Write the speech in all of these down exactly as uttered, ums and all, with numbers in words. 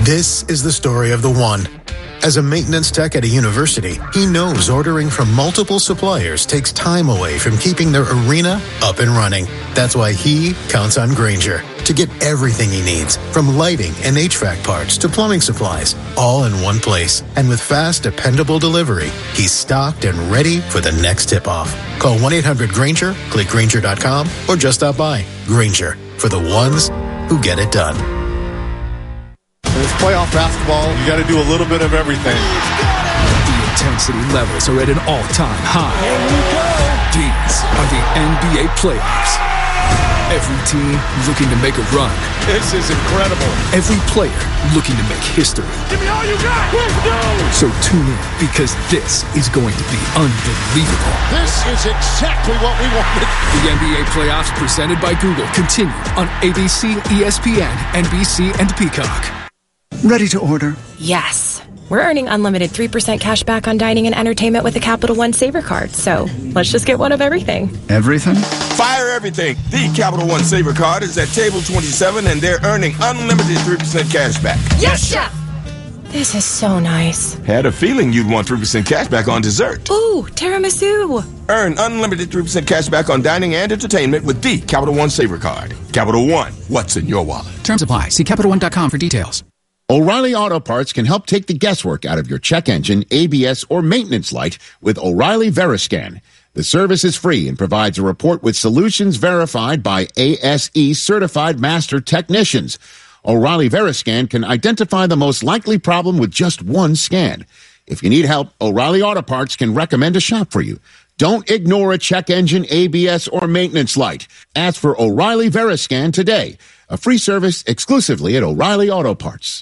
This is the story of the one. As a maintenance tech at a university, he knows ordering from multiple suppliers takes time away from keeping their arena up and running. That's why he counts on Grainger to get everything he needs, from lighting and H V A C parts to plumbing supplies, all in one place. And with fast, dependable delivery, he's stocked and ready for the next tip-off. Call one eight hundred Grainger, click Grainger dot com, or just stop by. Grainger, for the ones who get it done. It's playoff basketball. You got to do a little bit of everything. The intensity levels are at an all-time high. These are the N B A playoffs. Every team looking to make a run. This is incredible. Every player looking to make history. Give me all you got. Let's go. So tune in, because this is going to be unbelievable. This is exactly what we wanted. The N B A playoffs presented by Google continue on A B C, E S P N, N B C, and Peacock. Ready to order? Yes. We're earning unlimited three percent cash back on dining and entertainment with a Capital One Saver card, so let's just get one of everything. Everything? Fire everything. The Capital One Saver card is at table twenty-seven, and they're earning unlimited three percent cash back. Yes, Chef! This is so nice. Had a feeling you'd want three percent cash back on dessert. Ooh, tiramisu. Earn unlimited three percent cash back on dining and entertainment with the Capital One Saver card. Capital One, what's in your wallet? Terms apply. See Capital One dot com for details. O'Reilly Auto Parts can help take the guesswork out of your check engine, A B S, or maintenance light with O'Reilly Veriscan. The service is free and provides a report with solutions verified by A S E certified master technicians. O'Reilly Veriscan can identify the most likely problem with just one scan. If you need help, O'Reilly Auto Parts can recommend a shop for you. Don't ignore a check engine, A B S, or maintenance light. Ask for O'Reilly Veriscan today. A free service exclusively at O'Reilly Auto Parts.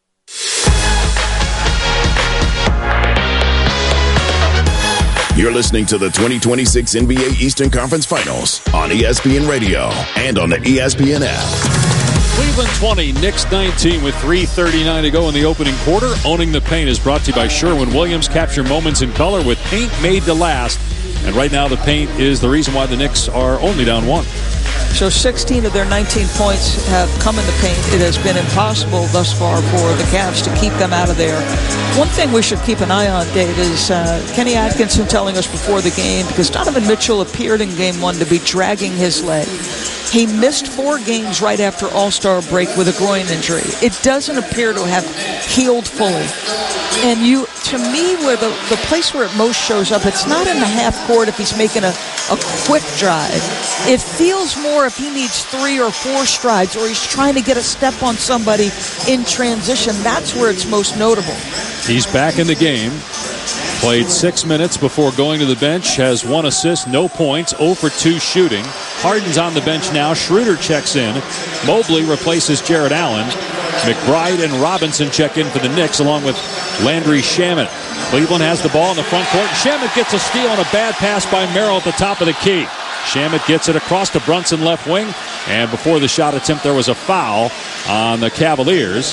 You're listening to the twenty twenty-six N B A Eastern Conference Finals on E S P N Radio and on the E S P N app. Cleveland twenty, Knicks nineteen with three thirty-nine to go in the opening quarter. Owning the Paint is brought to you by Sherwin-Williams. Capture moments in color with paint made to last. And right now the paint is the reason why the Knicks are only down one. So sixteen of their nineteen points have come in the paint. It has been impossible thus far for the Cavs to keep them out of there. One thing we should keep an eye on, Dave, is uh, Kenny Atkinson telling us before the game, because Donovan Mitchell appeared in game one to be dragging his leg. He missed four games right after All-Star break with a groin injury. It doesn't appear to have healed fully. And you, to me, where the, the place where it most shows up, it's not in the half court if he's making a, a quick drive. It feels more if he needs three or four strides, or he's trying to get a step on somebody in transition. That's where it's most notable. He's back in the game. Played six minutes before going to the bench. Has one assist, no points, zero for two shooting. Harden's on the bench now. Schroeder checks in. Mobley replaces Jarrett Allen. McBride and Robinson check in for the Knicks, along with Landry Shamet. Cleveland has the ball in the front court. Shamet gets a steal on a bad pass by Merrill at the top of the key. Shamet gets it across to Brunson left wing. And before the shot attempt, there was a foul on the Cavaliers.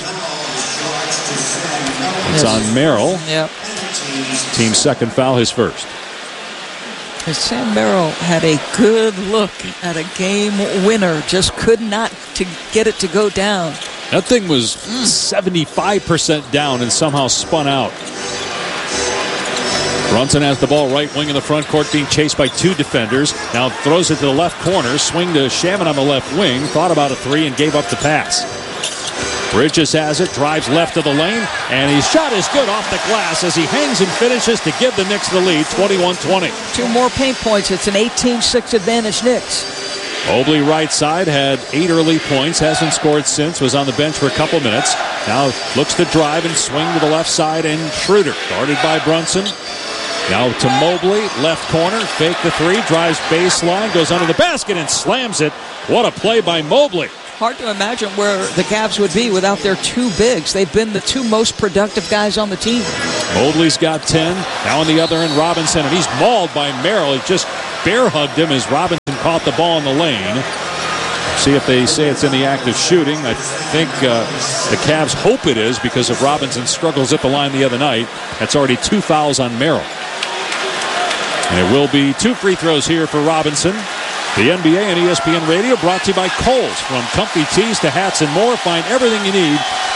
It's yes. on Merrill. Yep. Team's second foul, his first. Sam Merrill had a good look at a game winner, just could not to get it to go down. That thing was mm. seventy-five percent down and somehow spun out. Brunson has the ball right wing in the front court, being chased by two defenders. Now throws it to the left corner. Swing to Shamet on the left wing. Thought about a three and gave up the pass. Bridges has it, drives left of the lane, and his shot is good off the glass as he hangs and finishes to give the Knicks the lead, twenty-one twenty. Two more paint points. It's an eighteen six advantage Knicks. Mobley right side had eight early points, hasn't scored since, was on the bench for a couple minutes. Now looks to drive and swing to the left side, and Schroeder guarded by Brunson. Now to Mobley, left corner, fake the three, drives baseline, goes under the basket and slams it. What a play by Mobley. Hard to imagine where the Cavs would be without their two bigs. They've been the two most productive guys on the team. Mobley's got ten. Now on the other end, Robinson, and he's mauled by Merrill. He just bear hugged him as Robinson caught the ball in the lane. See if they say it's in the act of shooting. I think uh, the Cavs hope it is, because if Robinson struggles at the line the other night, that's already two fouls on Merrill. And it will be two free throws here for Robinson. The N B A and E S P N Radio brought to you by Kohl's. From comfy tees to hats and more, find everything you need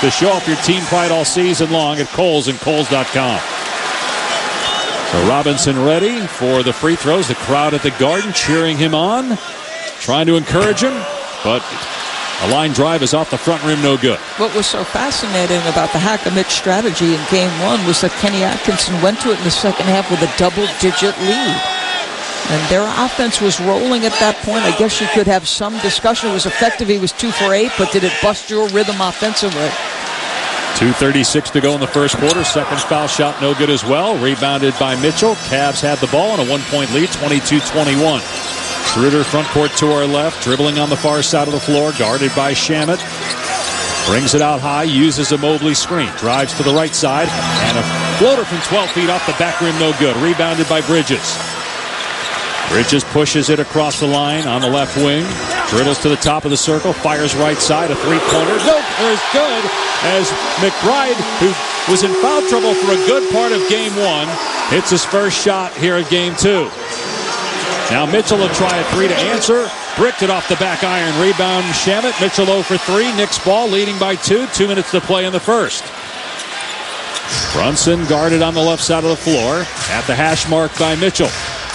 to show off your team pride all season long at Kohl's and Kohl's dot com. So Robinson ready for the free throws. The crowd at the Garden cheering him on, trying to encourage him, but a line drive is off the front rim, no good. What was so fascinating about the Hack-a-Mitch strategy in game one was that Kenny Atkinson went to it in the second half with a double-digit lead. And their offense was rolling at that point. I guess you could have some discussion. It was effective. He was two for eight, but did it bust your rhythm offensively? two thirty-six to go in the first quarter. Second foul shot, no good as well. Rebounded by Mitchell. Cavs had the ball and a one-point lead, twenty-two twenty-one. Schroeder front court to our left, dribbling on the far side of the floor, guarded by Shamet. Brings it out high, uses a Mobley screen, drives to the right side, and a floater from twelve feet off the back rim, no good. Rebounded by Bridges. Bridges pushes it across the line on the left wing, dribbles to the top of the circle, fires right side, a three-pointer. No, is good as McBride, who was in foul trouble for a good part of game one, hits his first shot here at game two. Now Mitchell will try a three to answer. Bricked it off the back iron. Rebound Shamet. Mitchell zero for three. Knicks ball leading by two. Two minutes to play in the first. Brunson guarded on the left side of the floor at the hash mark by Mitchell.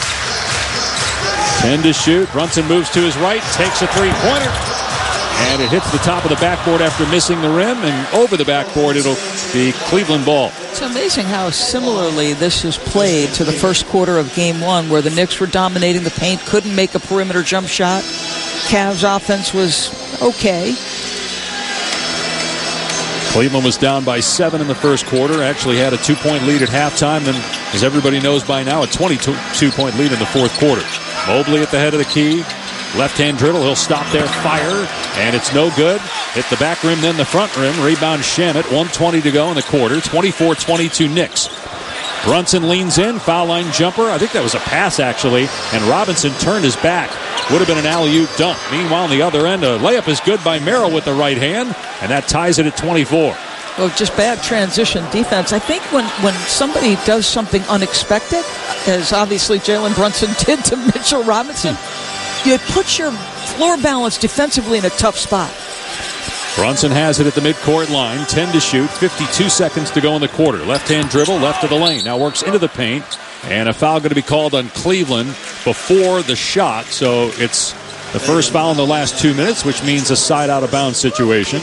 ten to shoot. Brunson moves to his right. Takes a three-pointer. And it hits the top of the backboard after missing the rim. And over the backboard, it'll be Cleveland ball. It's amazing how similarly this is played to the first quarter of game one, where the Knicks were dominating the paint, couldn't make a perimeter jump shot. Cavs offense was okay. Cleveland was down by seven in the first quarter. Actually had a two-point lead at halftime. And as everybody knows by now, a twenty-two-point lead in the fourth quarter. Mobley at the head of the key. Left-hand dribble. He'll stop there. Fire. And it's no good. Hit the back rim, then the front rim. Rebound Shamet. one twenty to go in the quarter. twenty-four twenty-two Knicks. Brunson leans in. Foul line jumper. I think that was a pass, actually. And Robinson turned his back. Would have been an alley-oop dunk. Meanwhile, on the other end, a layup is good by Merrill with the right hand. And that ties it at twenty-four. Well, just bad transition defense. I think when, when somebody does something unexpected, as obviously Jalen Brunson did to Mitchell Robinson, you put your floor balance defensively in a tough spot. Brunson has it at the midcourt line. ten to shoot. fifty-two seconds to go in the quarter. Left-hand dribble, left of the lane. Now works into the paint. And a foul going to be called on Cleveland before the shot. So it's the first foul in the last two minutes, which means a side out-of-bounds situation.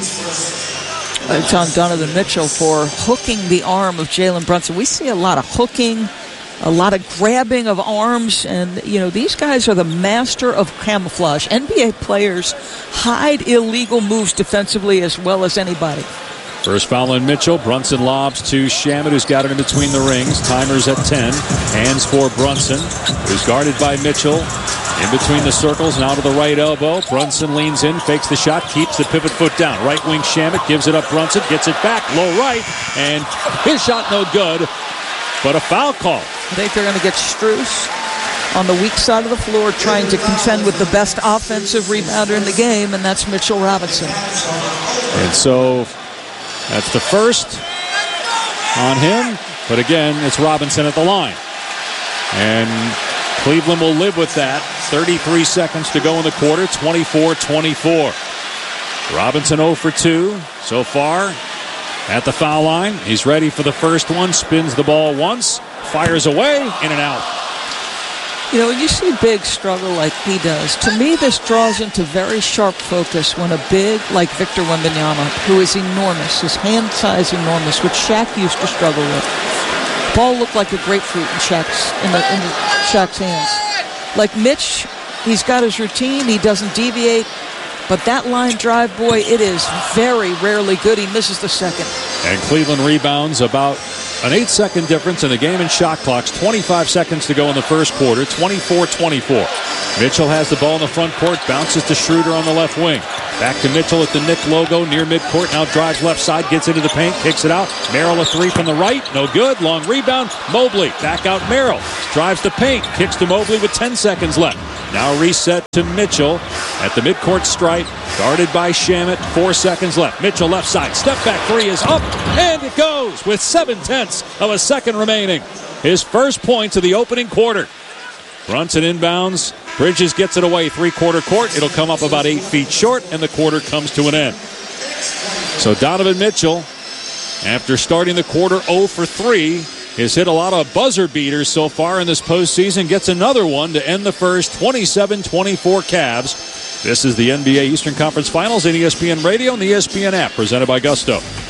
It's on Donovan Mitchell for hooking the arm of Jalen Brunson. We see a lot of hooking, a lot of grabbing of arms, and, you know, these guys are the master of camouflage. N B A players hide illegal moves defensively as well as anybody. First foul on Mitchell. Brunson lobs to Shamet, who's got it in between the rings. Timer's at ten. Hands for Brunson, who's guarded by Mitchell. In between the circles, now to the right elbow. Brunson leans in, fakes the shot, keeps the pivot foot down. Right wing Shamet gives it up. Brunson gets it back, low right, and his shot no good, but a foul call. I think they're going to get Strus on the weak side of the floor trying to contend with the best offensive rebounder in the game, and that's Mitchell Robinson. And so that's the first on him, but again, it's Robinson at the line. And Cleveland will live with that. thirty-three seconds to go in the quarter, twenty-four twenty-four. Robinson zero for two so far at the foul line. He's ready for the first one, spins the ball once, fires away, in and out. You know, when you see Big struggle like he does, to me this draws into very sharp focus when a big like Victor Wembanyama, who is enormous, his hand size enormous, which Shaq used to struggle with. Ball looked like a grapefruit in Shaq's, in the, in the Shaq's hands. Like Mitch, he's got his routine, he doesn't deviate, but that line drive, boy, it is very rarely good. He misses the second. And Cleveland rebounds about an eight-second difference in the game and shot clocks. twenty-five seconds to go in the first quarter, twenty-four twenty-four. Mitchell has the ball in the front court, bounces to Schroeder on the left wing. Back to Mitchell at the Knick logo near midcourt. Now drives left side, gets into the paint, kicks it out. Merrill a three from the right, no good. Long rebound. Mobley back out Merrill. Drives the paint, kicks to Mobley with ten seconds left. Now reset to Mitchell at the midcourt stripe, guarded by Shamet. Four seconds left. Mitchell left side, step back three is up, and it goes with seven tenths of a second remaining. His first points of the opening quarter. Brunson inbounds. Bridges gets it away three-quarter court. It'll come up about eight feet short, and the quarter comes to an end. So Donovan Mitchell, after starting the quarter oh for three, has hit a lot of buzzer beaters so far in this postseason. Gets another one to end the first. twenty-seven twenty-four Cavs. This is the N B A Eastern Conference Finals on E S P N Radio and the E S P N app, presented by Gusto.